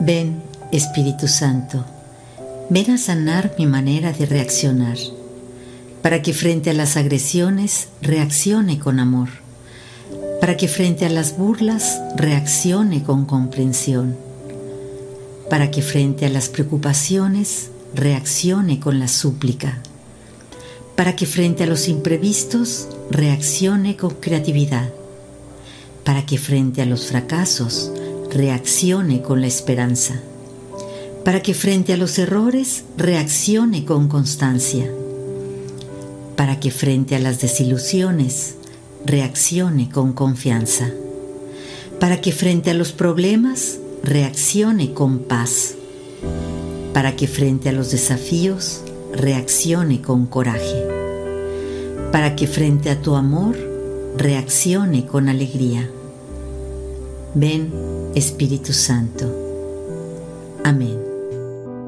Ven, Espíritu Santo, ven a sanar mi manera de reaccionar, para que frente a las agresiones reaccione con amor, para que frente a las burlas reaccione con comprensión, para que frente a las preocupaciones reaccione con la súplica, para que frente a los imprevistos reaccione con creatividad, para que frente a los fracasos reaccione con la esperanza, para que frente a los errores reaccione con constancia, para que frente a las desilusiones reaccione con confianza, para que frente a los problemas reaccione con paz, para que frente a los desafíos reaccione con coraje, para que frente a tu amor reaccione con alegría. Ven, Espíritu Santo. Amén.